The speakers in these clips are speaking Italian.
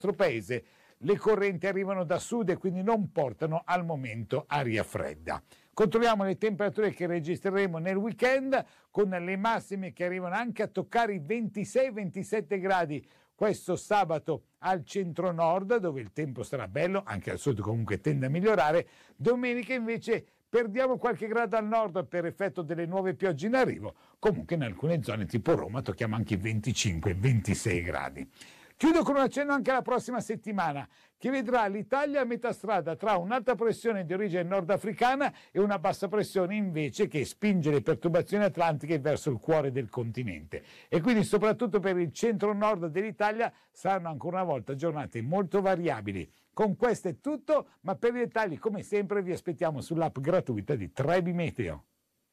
nostro paese le correnti arrivano da sud e quindi non portano al momento aria fredda. Controlliamo le temperature che registreremo nel weekend, con le massime che arrivano anche a toccare i 26-27 gradi questo sabato al centro-nord, dove il tempo sarà bello, anche al sud comunque tende a migliorare. Domenica invece perdiamo qualche grado al nord per effetto delle nuove piogge in arrivo, comunque in alcune zone tipo Roma tocchiamo anche i 25-26 gradi. Chiudo con un accenno anche alla prossima settimana, che vedrà l'Italia a metà strada tra un'alta pressione di origine nordafricana e una bassa pressione invece che spinge le perturbazioni atlantiche verso il cuore del continente. E quindi soprattutto per il centro-nord dell'Italia saranno ancora una volta giornate molto variabili. Con questo è tutto, ma per i dettagli come sempre vi aspettiamo sull'app gratuita di Trebi Meteo.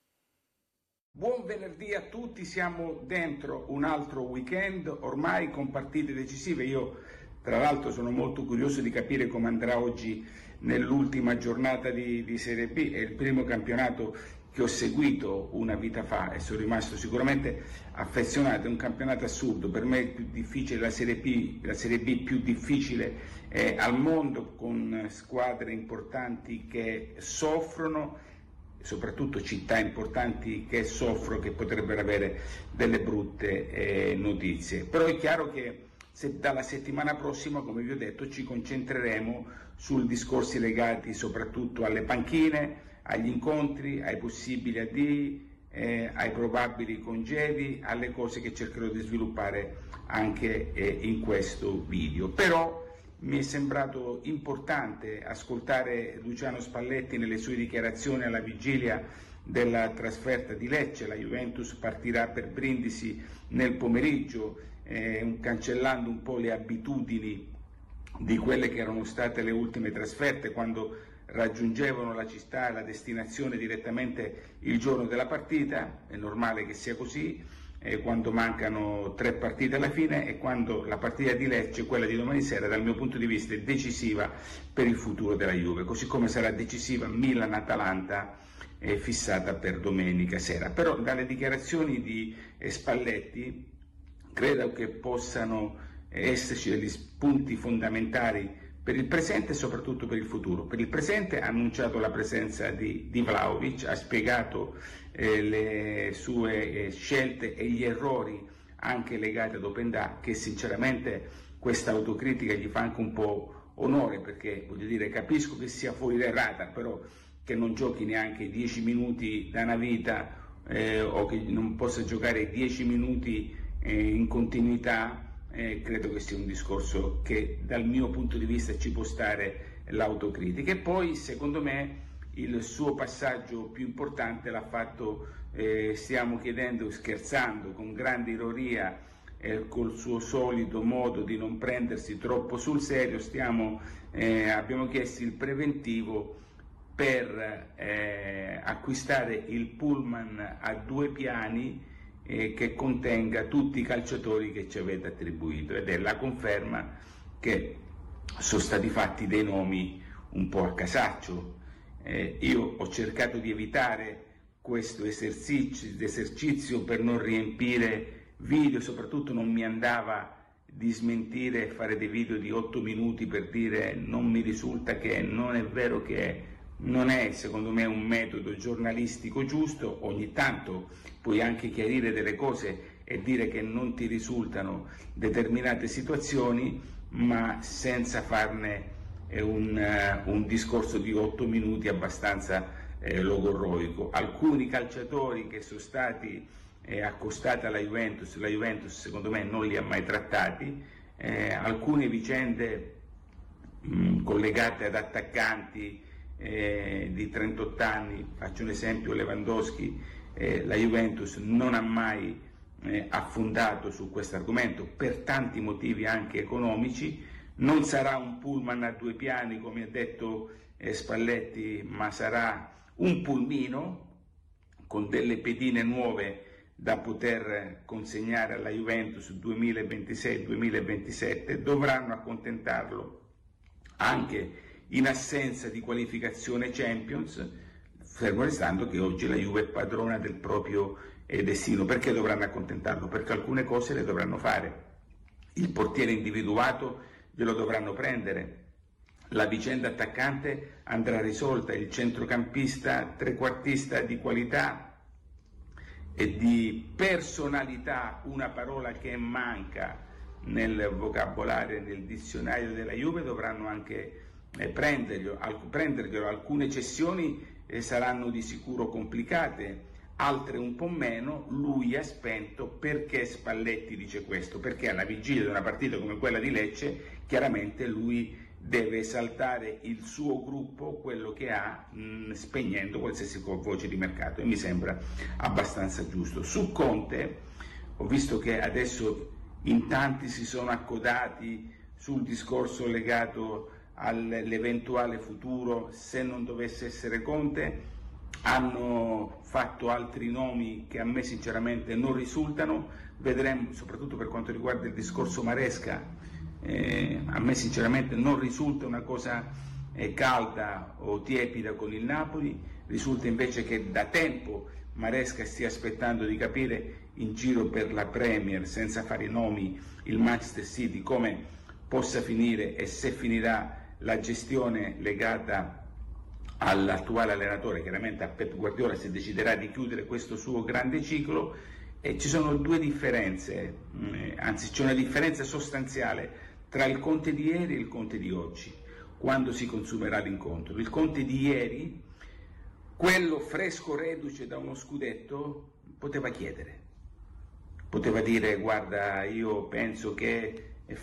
Buon venerdì a tutti, siamo dentro un altro weekend ormai con partite decisive. Io tra l'altro sono molto curioso di capire come andrà oggi nell'ultima giornata di Serie B. È il primo campionato che ho seguito una vita fa e sono rimasto sicuramente affezionato. È un campionato assurdo, per me è più difficile la Serie B più difficile al mondo, con squadre importanti che soffrono, soprattutto città importanti che soffrono, che potrebbero avere delle brutte notizie. Però è chiaro che dalla settimana prossima, come vi ho detto, ci concentreremo su discorsi legati soprattutto alle panchine, agli incontri, ai possibili addii, ai probabili congedi, alle cose che cercherò di sviluppare anche in questo video. Però mi è sembrato importante ascoltare Luciano Spalletti nelle sue dichiarazioni alla vigilia della trasferta di Lecce. La Juventus partirà per Brindisi nel pomeriggio, cancellando un po' le abitudini di quelle che erano state le ultime trasferte, quando raggiungevano la città e la destinazione direttamente il giorno della partita. È normale che sia così. Quando mancano 3 partite alla fine, e quando la partita di Lecce, quella di domani sera, dal mio punto di vista è decisiva per il futuro della Juve, così come sarà decisiva Milan-Atalanta fissata per domenica sera. Però dalle dichiarazioni di Spalletti credo che possano esserci degli spunti fondamentali per il presente e soprattutto per il futuro. Per il presente ha annunciato la presenza di Vlahovic, ha spiegato le sue scelte e gli errori anche legati ad Openda, che sinceramente questa autocritica gli fa anche un po' onore, perché voglio dire, capisco che sia fuori d'errata, però che non giochi neanche 10 minuti da una vita o che non possa giocare 10 minuti in continuità. Credo che sia un discorso che dal mio punto di vista ci può stare l'autocritica. E poi secondo me il suo passaggio più importante l'ha fatto, stiamo chiedendo, scherzando, con grande ironia, col suo solito modo di non prendersi troppo sul serio, abbiamo chiesto il preventivo per acquistare il pullman a 2 piani che contenga tutti i calciatori che ci avete attribuito, ed è la conferma che sono stati fatti dei nomi un po' a casaccio. Io ho cercato di evitare questo esercizio per non riempire video, soprattutto non mi andava di smentire e fare dei video di 8 minuti per dire non mi risulta che, non è vero che non è secondo me un metodo giornalistico giusto. Ogni tanto puoi anche chiarire delle cose e dire che non ti risultano determinate situazioni, ma senza farne un discorso di 8 minuti abbastanza logorroico. Alcuni calciatori che sono stati accostati alla Juventus, la Juventus secondo me non li ha mai trattati, alcune vicende collegate ad attaccanti di 38 anni, faccio un esempio, Lewandowski, la Juventus non ha mai affondato su questo argomento per tanti motivi anche economici. Non sarà un pullman a 2 piani come ha detto Spalletti, ma sarà un pulmino con delle pedine nuove da poter consegnare alla Juventus 2026-2027. Dovranno accontentarlo anche in assenza di qualificazione Champions, fermo restando che oggi la Juve è padrona del proprio destino. Perché dovranno accontentarlo? Perché alcune cose le dovranno fare. Il portiere individuato glielo dovranno prendere. La vicenda attaccante andrà risolta, il centrocampista trequartista di qualità e di personalità, una parola che manca nel vocabolario, nel dizionario della Juve, dovranno anche prenderglielo. Alcune cessioni saranno di sicuro complicate, altre un po' meno. Lui ha spento. Perché Spalletti dice questo? Perché alla vigilia di una partita come quella di Lecce, chiaramente lui deve esaltare il suo gruppo, quello che ha, spegnendo qualsiasi voce di mercato, e mi sembra abbastanza giusto. Su Conte ho visto che adesso in tanti si sono accodati sul discorso legato all'eventuale futuro se non dovesse essere Conte. Hanno fatto altri nomi che a me sinceramente non risultano, vedremo, soprattutto per quanto riguarda il discorso Maresca. A me sinceramente non risulta una cosa calda o tiepida con il Napoli, risulta invece che da tempo Maresca stia aspettando di capire in giro per la Premier, senza fare nomi, il Manchester City come possa finire e se finirà la gestione legata all'attuale allenatore, chiaramente a Pep Guardiola, se deciderà di chiudere questo suo grande ciclo. E ci sono due differenze, anzi c'è una differenza sostanziale tra il Conte di ieri e il Conte di oggi, quando si consumerà l'incontro. Il Conte di ieri, quello fresco reduce da uno scudetto, poteva chiedere, poteva dire: guarda, io penso che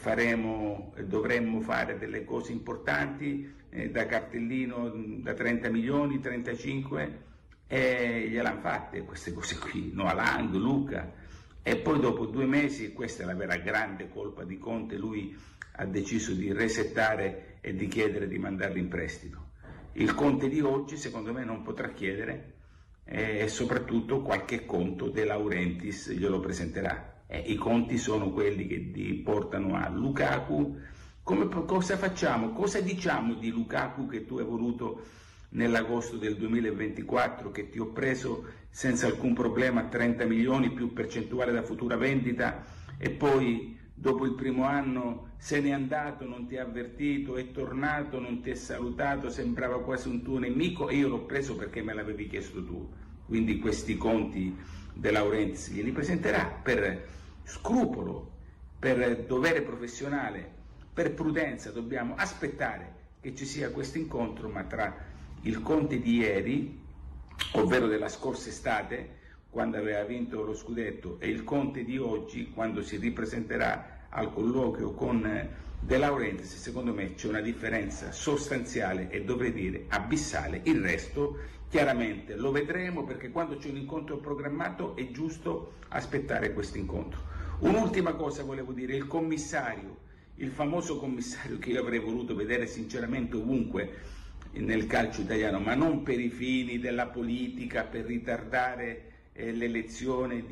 dovremmo fare delle cose importanti, da cartellino da 30 milioni, 35, e gliel'hanno fatte queste cose qui, Noalang, Luca, e poi dopo 2 mesi, questa è la vera grande colpa di Conte, lui ha deciso di resettare e di chiedere di mandarli in prestito. Il Conte di oggi secondo me non potrà chiedere, e soprattutto qualche conto De Laurentiis glielo presenterà. I conti sono quelli che portano a Lukaku. Cosa facciamo? Cosa diciamo di Lukaku che tu hai voluto nell'agosto del 2024, che ti ho preso senza alcun problema a 30 milioni più percentuale da futura vendita, e poi dopo il primo anno se n'è andato, non ti ha avvertito, è tornato, non ti è salutato, sembrava quasi un tuo nemico, e io l'ho preso perché me l'avevi chiesto tu. Quindi questi conti De Laurentiis glieli presenterà per scrupolo, per dovere professionale, per prudenza. Dobbiamo aspettare che ci sia questo incontro, ma tra il Conte di ieri, ovvero della scorsa estate, quando aveva vinto lo scudetto, e il Conte di oggi, quando si ripresenterà al colloquio con De Laurentiis, secondo me c'è una differenza sostanziale e dovrei dire abissale. Il resto chiaramente lo vedremo, perché quando c'è un incontro programmato è giusto aspettare questo incontro. Un'ultima cosa volevo dire: il commissario, il famoso commissario che io avrei voluto vedere sinceramente ovunque nel calcio italiano, ma non per i fini della politica, per ritardare l'elezione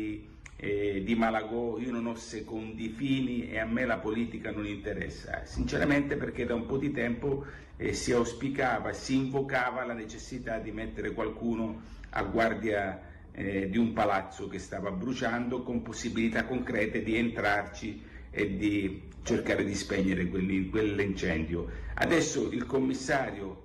di Malagò. Io non ho secondi fini e a me la politica non interessa, sinceramente, perché da un po' di tempo si auspicava, si invocava la necessità di mettere qualcuno a guardia di un palazzo che stava bruciando, con possibilità concrete di entrarci e di cercare di spegnere quell'incendio. Adesso il commissario,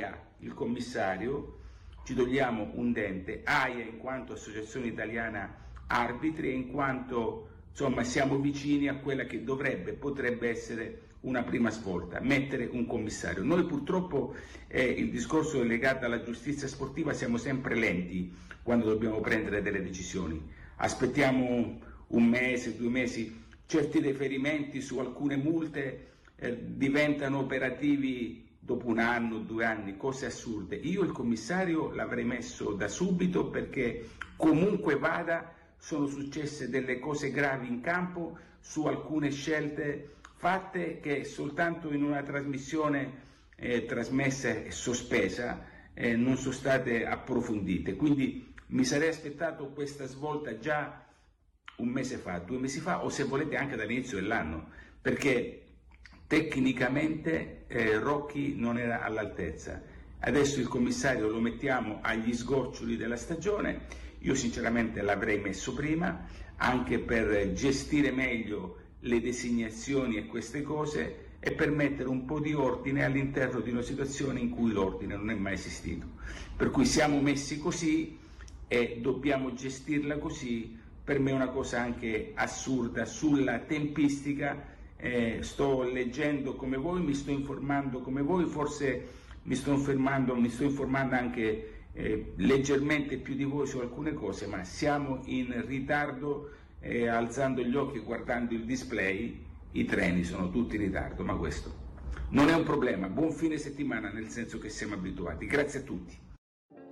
ci togliamo un dente, AIA in quanto Associazione Italiana Arbitri, e in quanto insomma siamo vicini a quella che potrebbe essere una prima svolta, mettere un commissario. Noi purtroppo il discorso legato alla giustizia sportiva, siamo sempre lenti quando dobbiamo prendere delle decisioni, aspettiamo 1 mese, 2 mesi, certi riferimenti su alcune multe diventano operativi dopo 1 anno, 2 anni, cose assurde. Io il commissario l'avrei messo da subito, perché comunque vada sono successe delle cose gravi in campo su alcune scelte fatte che soltanto in una trasmissione trasmessa e sospesa non sono state approfondite. Quindi mi sarei aspettato questa svolta già 1 mese fa, 2 mesi fa, o se volete anche dall'inizio dell'anno, perché tecnicamente Rocchi non era all'altezza. Adesso il commissario lo mettiamo agli sgoccioli della stagione. Io sinceramente l'avrei messo prima, anche per gestire meglio le designazioni e queste cose, e per mettere un po' di ordine all'interno di una situazione in cui l'ordine non è mai esistito. Per cui siamo messi così e dobbiamo gestirla così. Per me è una cosa anche assurda sulla tempistica. Sto leggendo come voi, mi sto informando come voi, forse mi sto informando anche leggermente più di voi su alcune cose, ma siamo in ritardo. Alzando gli occhi e guardando il display, i treni sono tutti in ritardo, ma questo non è un problema. Buon fine settimana, nel senso che siamo abituati. Grazie a tutti.